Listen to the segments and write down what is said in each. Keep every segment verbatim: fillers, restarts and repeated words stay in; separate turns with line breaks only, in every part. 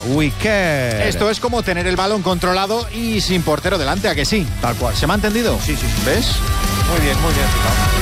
Wicket.
Esto es como tener el balón controlado y sin portero delante, ¿a que sí?
Tal cual.
¿Se me ha entendido?
Sí, sí, sí.
¿Ves?
Muy bien, muy bien.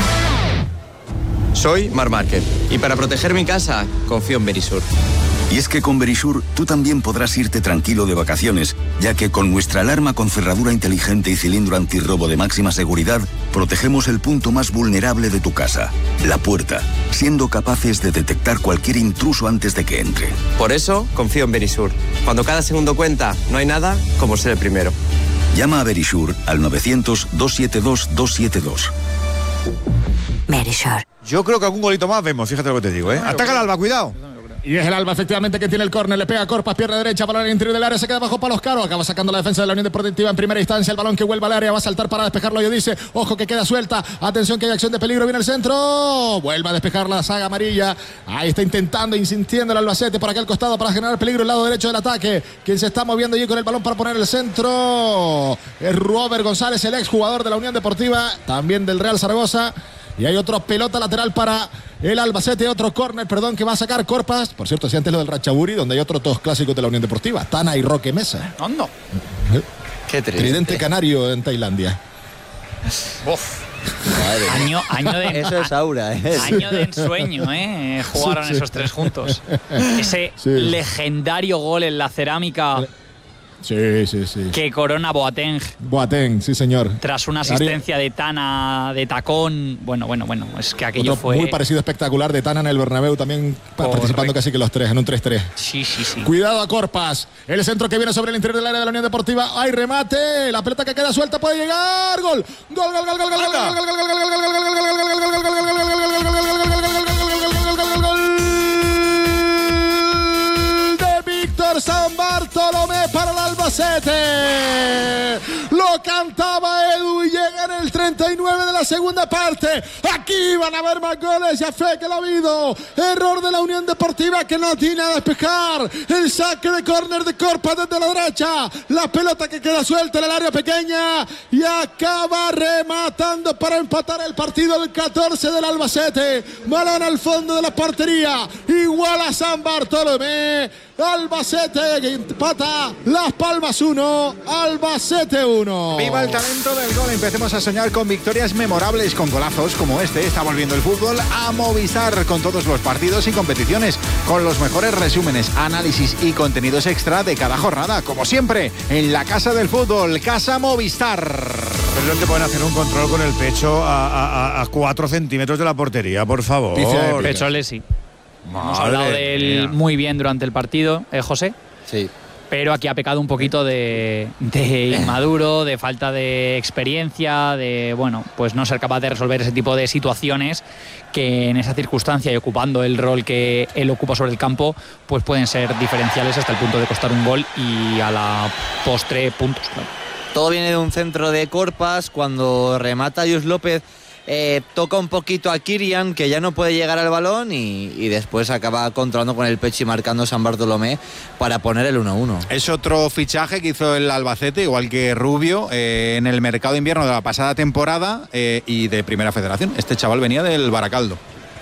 Soy Mar Márquez y para proteger mi casa confío en Verisur.
Y es que con Verisur tú también podrás irte tranquilo de vacaciones, ya que con nuestra alarma con cerradura inteligente y cilindro antirrobo de máxima seguridad, protegemos el punto más vulnerable de tu casa, la puerta, siendo capaces de detectar cualquier intruso antes de que entre.
Por eso confío en Verisur. Cuando cada segundo cuenta, no hay nada como ser el primero.
Llama a Verisur al novecientos, doscientos setenta y dos, doscientos setenta y dos.
Verisur.
Yo creo que algún golito más vemos, fíjate lo que te digo, ¿eh? Ataca el Alba, cuidado.
Y es el Alba, efectivamente, que tiene el córner. Le pega a Corpas, pierna derecha, balón al interior del área, se queda bajo palos Caro. Acaba sacando la defensa de la Unión Deportiva en primera instancia. El balón que vuelve al área, va a saltar para despejarlo. Yo dice, ojo que queda suelta. Atención que hay acción de peligro, viene el centro. Vuelve a despejar la saga amarilla. Ahí está intentando, insistiendo el Albacete por aquel costado para generar peligro el lado derecho del ataque. Quien se está moviendo allí con el balón para poner el centro es Robert González, el exjugador de la Unión Deportiva, también del Real Zaragoza. Y hay otro pelota lateral para el Albacete, otro córner, perdón, que va a sacar Corpas. Por cierto, si antes lo del Ratchaburi, donde hay otros dos clásicos de la Unión Deportiva, Tana y Roque Mesa.
No, no.
Qué tridente.
Tridente canario en Tailandia.
Uf.
Año, año de
Eso es aura, ¿eh?
año de ensueño, ¿eh? Jugaron
Sí, sí.
esos tres juntos. Ese
Sí.
legendario gol en la cerámica
Sí, sí, sí.
que corona Boateng
Boateng, sí señor.
tras una asistencia de Tana de tacón. Bueno, bueno, bueno, es que aquello
Otro
fue
muy parecido espectacular de Tana en el Bernabéu, también
Correcto.
participando casi que los tres, en un tres tres.
Sí, sí, sí.
Cuidado a Corpas. El centro que viene sobre el interior del área de la Unión Deportiva. Hay remate. La pelota que queda suelta puede llegar. Gol. Gol, gol, gol, gol, gol, gol, gol, gol, gol, gol, gol, gol, San Bartolomé para el Albacete. Lo cantaba Edu y llega en el treinta y nueve de la segunda parte. Aquí van a haber más goles, ya fe que lo ha habido. Error de la Unión Deportiva que no tiene a despejar. El saque de córner de Corpas desde la derecha. La pelota que queda suelta en el área pequeña y acaba rematando para empatar el partido el catorce del Albacete. Balón al fondo de la portería. Igual a San Bartolomé. Albacete que empata Las Palmas uno, Albacete uno.
Viva el talento del gol. Empecemos a soñar con victorias memorables, con golazos como este. Está volviendo el fútbol a Movistar con todos los partidos y competiciones, con los mejores resúmenes, análisis y contenidos extra de cada jornada, como siempre, en la Casa del Fútbol, Casa Movistar.
Pero no te pueden hacer un control con el pecho a, a, a cuatro centímetros de la portería, por favor.
Pecholes sí. Hemos
Madre
hablado de él
mía.
muy bien durante el partido, ¿eh, José?
Sí.
Pero aquí ha pecado un poquito de, de inmaduro, de falta de experiencia, de, bueno, pues no ser capaz de resolver ese tipo de situaciones que en esa circunstancia y ocupando el rol que él ocupa sobre el campo, pues pueden ser diferenciales hasta el punto de costar un gol y a la postre puntos, claro.
Todo viene de un centro de Corpas. Cuando remata Yus López, eh, toca un poquito a Kirian, que ya no puede llegar al balón, y, y después acaba controlando con el pecho y marcando San Bartolomé para poner el uno uno.
Es otro fichaje que hizo el Albacete, igual que Rubio, eh, en el mercado de invierno de la pasada temporada eh, y de Primera Federación. Este chaval venía del Baracaldo.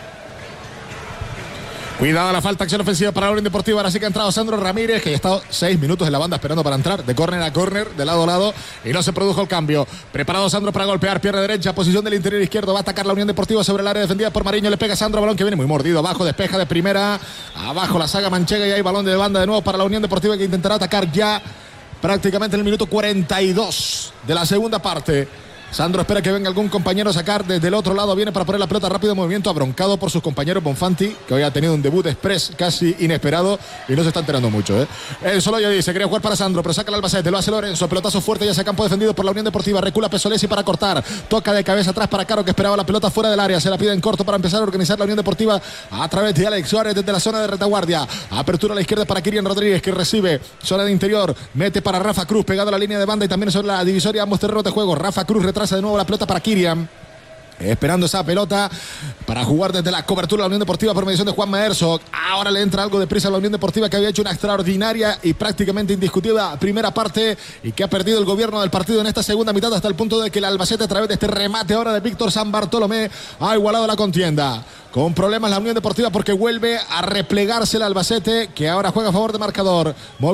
Cuidado la falta, acción ofensiva para la Unión Deportiva. Ahora sí que ha entrado Sandro Ramírez, que ya ha estado seis minutos en la banda esperando para entrar, de córner a córner, de lado a lado, y no se produjo el cambio. Preparado Sandro para golpear, pierna derecha, posición del interior izquierdo, va a atacar la Unión Deportiva sobre el área defendida por Mariño, le pega a Sandro, balón que viene muy mordido, abajo, despeja de primera, abajo la saga manchega y hay balón de banda de nuevo para la Unión Deportiva que intentará atacar ya prácticamente en el minuto cuarenta y dos de la segunda parte. Sandro espera que venga algún compañero a sacar desde el otro lado, viene para poner la pelota rápido en movimiento, abroncado por sus compañeros. Bonfanti, que hoy ha tenido un debut express casi inesperado y no se está enterando mucho, ¿eh? El Soloyo dice, quería jugar para Sandro, pero saca el Albacete, lo hace Lorenzo, pelotazo fuerte y hacia campo defendido por la Unión Deportiva, recula Pesolesi para cortar, toca de cabeza atrás para Caro, que esperaba la pelota fuera del área, se la pide en corto para empezar a organizar la Unión Deportiva a través de Alex Suárez desde la zona de retaguardia, apertura a la izquierda para Kirian Rodríguez, que recibe, zona de interior, mete para Rafa Cruz, pegado a la línea de banda y también sobre la divisoria, ambos terrenos de juego. Rafa Cruz retrasa de nuevo la pelota para Kirian, esperando esa pelota para jugar desde la cobertura de la Unión Deportiva por mediación de Juan Herzog. Ahora le entra algo de prisa a la Unión Deportiva, que había hecho una extraordinaria y prácticamente indiscutida primera parte y que ha perdido el gobierno del partido en esta segunda mitad, hasta el punto de que el Albacete, a través de este remate ahora de Víctor San Bartolomé, ha igualado la contienda. Con problemas la Unión Deportiva porque vuelve a replegarse el Albacete, que ahora juega a favor de marcador.